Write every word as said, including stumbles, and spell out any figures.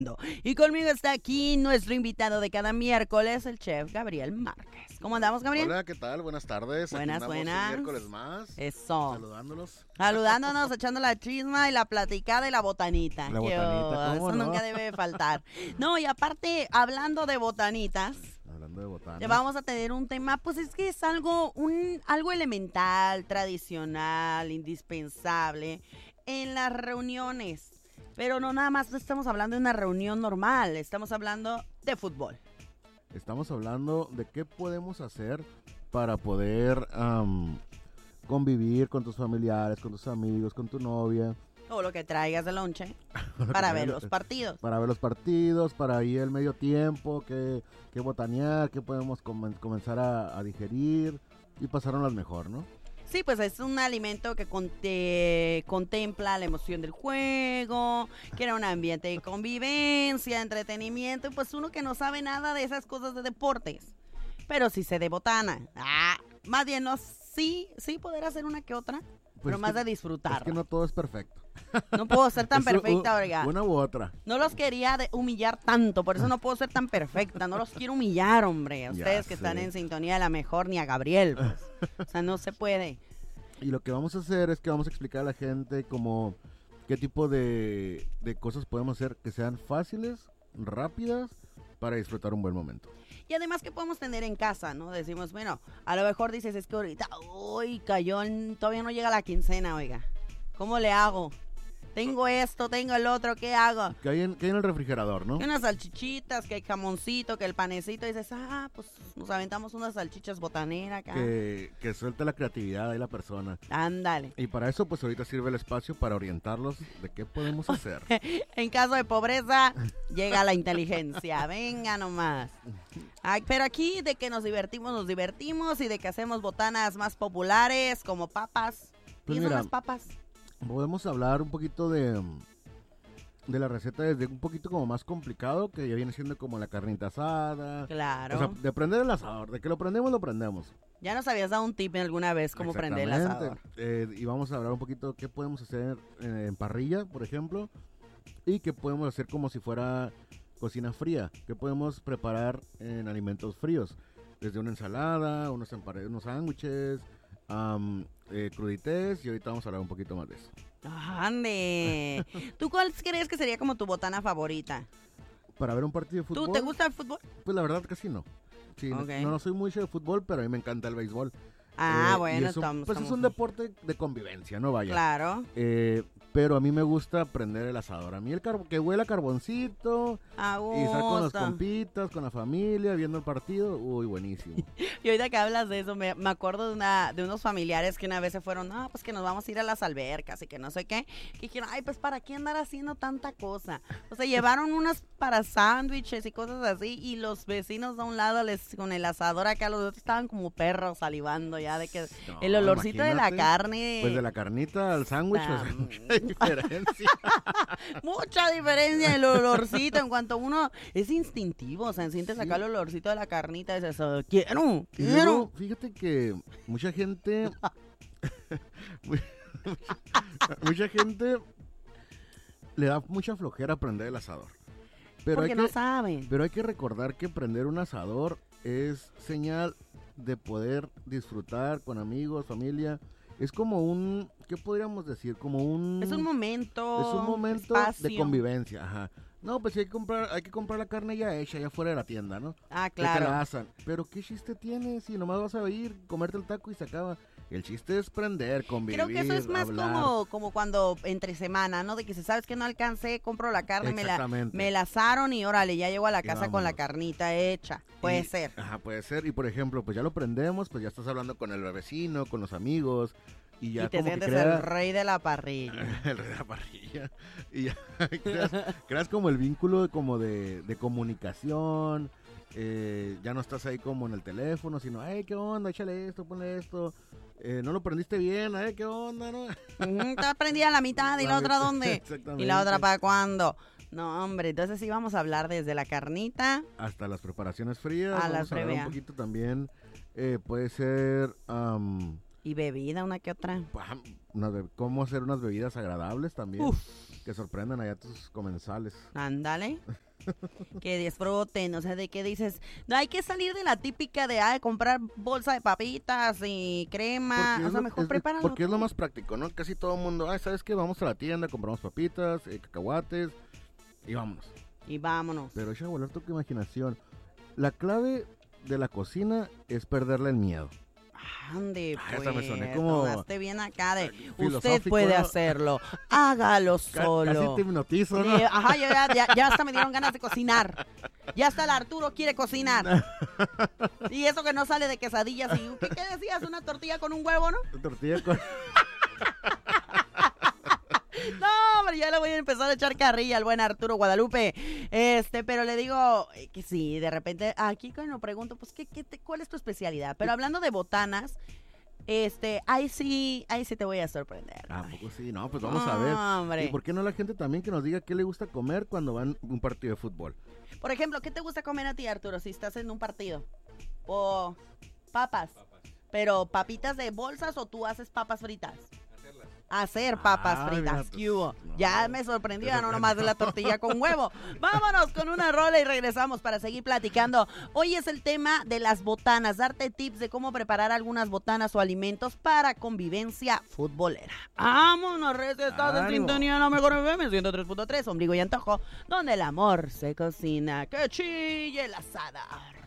Y conmigo está aquí nuestro invitado de cada miércoles, el chef Gabriel Márquez. ¿Cómo andamos, Gabriel? Hola, ¿qué tal? Buenas tardes. Buenas, Aquí andamos buenas. un miércoles más. Eso. Saludándolos. Saludándonos, echando la chisma y la platicada y la botanita. La Que, botanita, oh, ¿cómo eso no? nunca debe faltar. No, y aparte, hablando de botanitas, Hablando de botanas. te vamos a tener un tema, pues es que es algo, un, algo elemental, tradicional, indispensable en las reuniones. Pero no nada más no estamos hablando de una reunión normal, estamos hablando de fútbol. Estamos hablando de qué podemos hacer para poder um, convivir con tus familiares, con tus amigos, con tu novia. O lo que traigas de lonche para ver los partidos. Para ver los partidos, para ir el medio tiempo, que, que botanear, que podemos com- comenzar a, a digerir y pasárnoslas mejor, ¿no? Sí, pues es un alimento que conte- contempla la emoción del juego, crea un ambiente de convivencia, entretenimiento, y pues uno que no sabe nada de esas cosas de deportes, pero sí sé de botana. Ah, más bien, no, sí, sí poder hacer una que otra, Pues pero es más que- de disfrutar. Es que no todo es perfecto. No puedo ser tan Es u- perfecta, oiga. Una u otra. No los quería de- humillar tanto, por eso no puedo ser tan perfecta. No los quiero humillar, hombre. A Ya ustedes que sé. están en sintonía de la mejor, ni a Gabriel, pues. O sea, no se puede. Y lo que vamos a hacer es que vamos a explicar a la gente como qué tipo de, de cosas podemos hacer que sean fáciles, rápidas, para disfrutar un buen momento. Y además que podemos tener en casa, ¿no? Decimos, bueno, a lo mejor dices, es que ahorita, uy, cayó, en- todavía no llega la quincena, oiga. ¿Cómo le hago? Tengo esto, tengo el otro, ¿qué hago? Que hay en, que hay en el refrigerador, ¿no? Que unas salchichitas, que el jamoncito, que el panecito, y dices, ah, pues nos aventamos unas salchichas botaneras acá. Que, que suelte la creatividad de la persona. Ándale. Y para eso, pues ahorita sirve el espacio para orientarlos de qué podemos hacer. En caso de pobreza, llega la inteligencia. Venga nomás. Ay, pero aquí de que nos divertimos, nos divertimos. Y de que hacemos botanas más populares, como papas. Pues ¿Y mira, las papas? Podemos hablar un poquito de, de la receta desde un poquito como más complicado, que ya viene siendo como la carnita asada. Claro. O sea, de prender el asador, de que lo prendemos, lo prendemos. Ya nos habías dado un tip alguna vez cómo prender el Exactamente. asador. Eh, y vamos a hablar un poquito qué podemos hacer eh, en parrilla, por ejemplo, y qué podemos hacer como si fuera cocina fría, qué podemos preparar en alimentos fríos, desde una ensalada, unos, empare- unos sándwiches, um, eh, crudités, y ahorita vamos a hablar un poquito más de eso. ¡Ande! ¿Tú cuál crees que sería como tu botana favorita? Para ver un partido de fútbol, ¿Tú te gusta el fútbol? pues la verdad casi no. Sí, no- Ok. no, no soy mucho de fútbol, pero a mí me encanta el béisbol. Ah, Eh, y bueno, es un- estamos. Pues es estamos- un deporte de convivencia, ¿no? Vaya. Claro. Eh, pero a mí me gusta prender el asador. A mí el car- que huela a carboncito A y estar con los gusto. compitas, con la familia, viendo el partido. Uy, buenísimo. Y ahorita que hablas de eso, me, me acuerdo de una de unos familiares que una vez se fueron, no, pues que nos vamos a ir a las albercas y que no sé qué. Y dijeron, ay, pues ¿para qué andar haciendo tanta cosa? O sea, llevaron unas para sándwiches y cosas así, y los vecinos de un lado les con el asador acá, los otros estaban como perros salivando ya de que No, el olorcito de la imagínate, carne. Pues de la carnita al sándwich, o sea, Está- mucha diferencia. Mucha diferencia el olorcito en cuanto uno es instintivo, o sea, sientes acá el olorcito de la carnita y dices, oh, quiero, Y quiero. luego, fíjate que mucha gente, mu- mucha gente le da mucha flojera prender el asador. Pero Porque hay no que, saben. pero hay que recordar que prender un asador es señal de poder disfrutar con amigos, familia. Es como un, ¿qué podríamos decir? Como un... Es un momento. Es un momento espacio. de convivencia, ajá. No, pues sí hay que comprar, hay que comprar la carne ya hecha, ya fuera de la tienda, ¿no? Ah, Que te la claro. asan. Pero ¿qué chiste tiene si nomás vas a ir, comerte el taco y se acaba? El chiste es prender, convivir, Creo que eso es más hablar. como, como cuando entre semana, ¿no? De que si sabes que no alcancé, compro la carne, me la, Exactamente. me la asaron y órale, ya llego a la Y casa con la vámonos. carnita hecha. Puede Y- ser. Ajá, puede ser. Y por ejemplo, pues ya lo prendemos, pues ya estás hablando con el vecino, con los amigos. Y ya Y te como que sientes crea- el rey de la parrilla. el rey de la parrilla. Y ya creas, creas como el vínculo de, como de, de comunicación. eh, ya no estás ahí como en el teléfono, sino, hey, ¿qué onda? Échale esto, ponle esto. Eh, no lo prendiste bien, ¿eh? ¿Qué onda, no? Ujú, Está prendida la mitad y la, La otra mitad, dónde. exactamente. Y la otra para cuándo. No, hombre, entonces sí vamos a hablar desde la carnita. Hasta las preparaciones frías. A vamos las a hablar previas. un poquito también. eh, puede ser am, Y bebida, una que otra. pam, unas be- cómo hacer unas bebidas agradables también. Uf. Que sorprendan allá a tus comensales. Ándale. Que disfruten, o sea, de que dices, no hay que salir de la típica de ah, comprar bolsa de papitas y crema, Porque o es sea, lo- mejor es- prepáralo Porque es lo tú. más práctico, ¿no? Casi todo el mundo, ay, ¿sabes qué? Vamos a la tienda, compramos papitas, eh, cacahuates y vámonos. Y vámonos. Pero echa a volar tu imaginación. La clave de la cocina es perderle el miedo. Ande, Ah, pues, esa me soné como- sonaste bien acá de, filosófico, usted puede ¿no? hacerlo, hágalo Ca- solo. Casi te hipnotizo, ¿no? Eh, ajá, ya, ya, ya, ya hasta me dieron ganas de cocinar. Ya hasta el Arturo quiere cocinar. Y eso que no sale de quesadillas. Y, ¿qué, qué decías? ¿Una tortilla con un huevo, no? Tortilla con... No, hombre, ya le voy a empezar a echar carrilla al buen Arturo Guadalupe. Este, pero le digo eh, que sí, de repente, aquí cuando pregunto, pues, ¿qué, qué te- ¿cuál es tu especialidad? Pero hablando de botanas, este, ahí sí, ahí sí te voy a sorprender. Ah, poco sí, no, pues vamos a ver. Hombre. ¿Y por qué no la gente también que nos diga qué le gusta comer cuando van a un partido de fútbol? Por ejemplo, ¿qué te gusta comer a ti, Arturo, si estás en un partido? O papas. Pero papitas de bolsas o tú haces papas fritas. Hacer papas Ah, fritas. mira, pues, ¿Qué hubo? no, Ya no, me sorprendió, te ya no nomás de la tortilla con huevo. Vámonos con una rola y regresamos para seguir platicando. Hoy es el tema de las botanas, darte tips de cómo preparar algunas botanas o alimentos para convivencia futbolera. Vámonos, Reyes, estás en Ánimo. sintonía de la mejor F M ciento tres punto tres, ombligo y antojo, donde el amor se cocina. ¡Que chille el asador!